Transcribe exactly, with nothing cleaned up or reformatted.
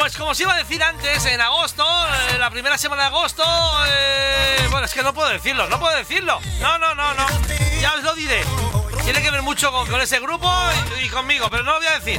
Pues como os iba a decir antes, en agosto, eh, la primera semana de agosto, eh, bueno, es que no puedo decirlo, no puedo decirlo. No, no, no, no. Ya os lo diré. Tiene que ver mucho con, con ese grupo y, y conmigo, pero no lo voy a decir.